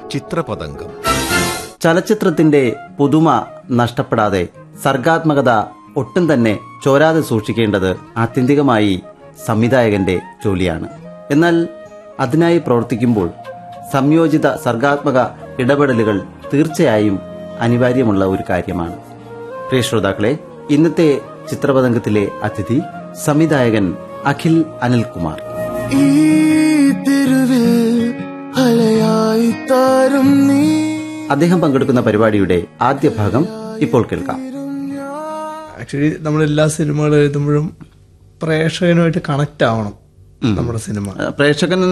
ചിത്രപതംഗം. ചലച്ചിത്രത്തിന്റെ പുതുമ നഷ്ടപ്പെടാതെ സർഗാത്മകത ഒട്ടും തന്നെ ചോരാതെ സൂക്ഷിക്കേണ്ടത് ആത്യന്തികമായി സംവിധായകന്റെ ജോലിയാണ്. എന്നാൽ അതിനായി പ്രവർത്തിക്കുമ്പോൾ സംയോജിത സർഗാത്മക ഇടപെടലുകൾ തീർച്ചയായും അനിവാര്യമുള്ള ഒരു കാര്യമാണ്. പ്രിയ ശ്രോതാക്കളെ, ഇന്നത്തെ ചിത്രപതംഗത്തിലെ അതിഥി സംവിധായകൻ അഖിൽ അനിൽകുമാർ. അദ്ദേഹം പങ്കെടുക്കുന്ന പരിപാടിയുടെ ആദ്യ ഭാഗം ഇപ്പോൾ കേൾക്കാം. ആക്ച്വലി നമ്മളെല്ലാ സിനിമകൾ എഴുതുമ്പോഴും പ്രേക്ഷകനുമായിട്ട് കണക്ട് ആവണം. നമ്മുടെ സിനിമ പ്രേക്ഷകൻ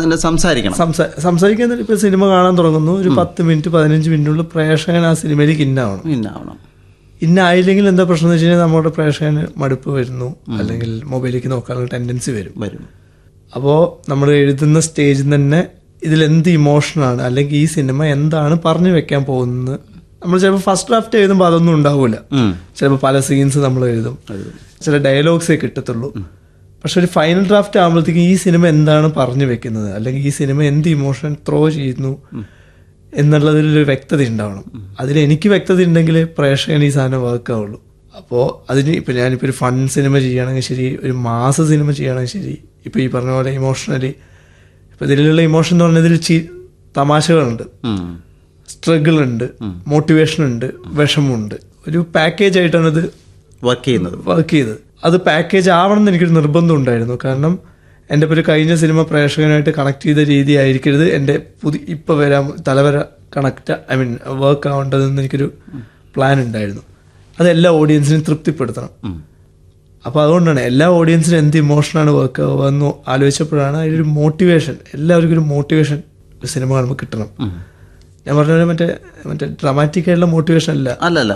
സംസാരിക്കാൻ ഇപ്പൊ സിനിമ കാണാൻ തുടങ്ങുന്നു, ഒരു 10 മിനിറ്റ് 15 മിനിറ്റിനുള്ളിൽ പ്രേക്ഷകൻ ആ സിനിമയിലേക്ക് ഇന്നാവണം. ഇന്നായില്ലെങ്കിൽ എന്താ പ്രശ്നം എന്ന് വെച്ച് കഴിഞ്ഞാൽ നമ്മുടെ പ്രേക്ഷകന് മടുപ്പ് വരുന്നു, അല്ലെങ്കിൽ മൊബൈലിലേക്ക് നോക്കാനുള്ള ടെൻഡൻസി വരും. അപ്പോൾ നമ്മൾ എഴുതുന്ന സ്റ്റേജിൽ തന്നെ ഇതിലെന്ത് ഇമോഷനാണ്, അല്ലെങ്കിൽ ഈ സിനിമ എന്താണ് പറഞ്ഞു വെക്കാൻ പോകുന്നത്. നമ്മൾ ചിലപ്പോൾ ഫസ്റ്റ് ഡ്രാഫ്റ്റ് എഴുതുമ്പോൾ അതൊന്നും ഉണ്ടാവില്ല. ചിലപ്പോൾ പല സീൻസ് നമ്മൾ എഴുതും, ചില ഡയലോഗ്സേ കിട്ടത്തുള്ളൂ. പക്ഷെ ഒരു ഫൈനൽ ഡ്രാഫ്റ്റ് ആകുമ്പോഴത്തേക്കും ഈ സിനിമ എന്താണ് പറഞ്ഞു വെക്കുന്നത്, അല്ലെങ്കിൽ ഈ സിനിമ എന്ത് ഇമോഷൻ ത്രോ ചെയ്യുന്നു എന്നുള്ളതിലൊരു വ്യക്തത ഉണ്ടാവണം. അതിലെനിക്ക് വ്യക്തത ഉണ്ടെങ്കിൽ പ്രേക്ഷകൻ ഈ സാധനം വർക്കാവുള്ളൂ. അപ്പോൾ അതിന് ഇപ്പം ഞാനിപ്പോൾ ഒരു ഫൺ സിനിമ ചെയ്യുകയാണെങ്കിൽ ശരി, ഒരു മാസ സിനിമ ചെയ്യുകയാണെങ്കിൽ ശരി, ഇപ്പോൾ ഈ പറഞ്ഞ പോലെ ഇമോഷണലി ഇപ്പം ഇതിലുള്ള ഇമോഷൻ എന്ന് പറഞ്ഞാൽ ഇതിൽ തമാശകളുണ്ട്, സ്ട്രഗിൾ ഉണ്ട്, മോട്ടിവേഷൻ ഉണ്ട്, വിഷമമുണ്ട്. ഒരു പാക്കേജ് ആയിട്ടാണ് ഇത് വർക്ക് ചെയ്തത്. അത് പാക്കേജ് ആവണം എന്ന് എനിക്കൊരു നിർബന്ധം ഉണ്ടായിരുന്നു. കാരണം എൻ്റെ ഒരു കഴിഞ്ഞ സിനിമ പ്രേക്ഷകനായിട്ട് കണക്ട് ചെയ്ത രീതി ആയിരിക്കരുത് എൻ്റെ ഇപ്പോൾ വരാൻ തലവര വർക്ക് ആവേണ്ടതെന്ന് എനിക്കൊരു പ്ലാൻ ഉണ്ടായിരുന്നു. അത് എല്ലാ ഓഡിയൻസിനും തൃപ്തിപ്പെടുത്തണം. അപ്പോൾ അതുകൊണ്ടാണ് എല്ലാ ഓഡിയൻസിനും എന്ത് ഇമോഷനാണ് വർക്ക് ആവുകയെന്ന് ആലോചിച്ചപ്പോഴാണ് അതിലൊരു മോട്ടിവേഷൻ, എല്ലാവർക്കും ഒരു മോട്ടിവേഷൻ സിനിമ കാണുമ്പോൾ കിട്ടണം. ഞാൻ പറഞ്ഞ മറ്റേ ഡ്രാമാറ്റിക് ആയിട്ടുള്ള മോട്ടിവേഷൻ അല്ല,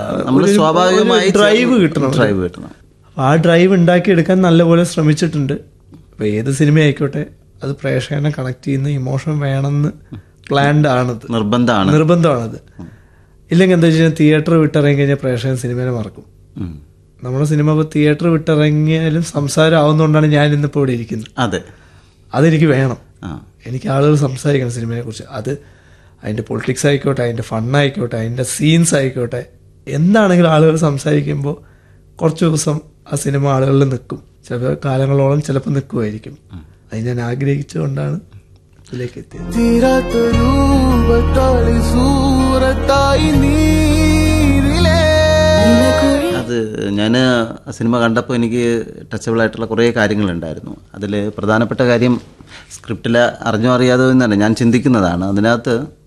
ഡ്രൈവ് കിട്ടണം. അപ്പോൾ ആ ഡ്രൈവ് ഉണ്ടാക്കിയെടുക്കാൻ നല്ലപോലെ ശ്രമിച്ചിട്ടുണ്ട്. അപ്പോൾ ഏത് സിനിമ ആയിക്കോട്ടെ അത് പ്രേക്ഷകനെ കണക്ട് ചെയ്യുന്ന ഇമോഷൻ വേണമെന്ന് പ്ലാൻഡ് ആണത്, നിർബന്ധമാണത്. ഇല്ലെങ്കിൽ എന്താ വെച്ച് കഴിഞ്ഞാൽ തിയേറ്റർ വിട്ടിറങ്ങി കഴിഞ്ഞാൽ പ്രേക്ഷകൻ സിനിമയെ മറക്കും. നമ്മുടെ സിനിമ ഇപ്പോൾ തിയേറ്റർ വിട്ടിറങ്ങിയാലും സംസാരം ആവുന്നതുകൊണ്ടാണ് ഞാൻ ഇന്നിപ്പോൾ ഇവിടെ ഇരിക്കുന്നത്. അതെനിക്ക് വേണം. എനിക്ക് ആളുകൾ സംസാരിക്കണം സിനിമയെ കുറിച്ച്. അത് അതിൻ്റെ പൊളിറ്റിക്സ് ആയിക്കോട്ടെ, അതിൻ്റെ ഫണ്ണായിക്കോട്ടെ, അതിൻ്റെ സീൻസ് ആയിക്കോട്ടെ, എന്താണെങ്കിലും ആളുകൾ സംസാരിക്കുമ്പോൾ കുറച്ച് ദിവസം ആ സിനിമ ആളുകളിൽ നിൽക്കും. ചിലപ്പോൾ കാലങ്ങളോളം ചിലപ്പോൾ നിൽക്കുമായിരിക്കും. അത് ഞാൻ ആഗ്രഹിച്ചുകൊണ്ടാണ് ഇതിലേക്ക് എത്തിയത്. അത് ഞാൻ സിനിമ കണ്ടപ്പോൾ എനിക്ക് ടച്ചബിൾ ആയിട്ടുള്ള കുറേ കാര്യങ്ങളുണ്ടായിരുന്നു. അതിൽ പ്രധാനപ്പെട്ട കാര്യം സ്ക്രിപ്റ്റിൽ അറിഞ്ഞോ അറിയാതോ എന്നല്ല ഞാൻ ചിന്തിക്കുന്നതാണ്. അതിനകത്ത്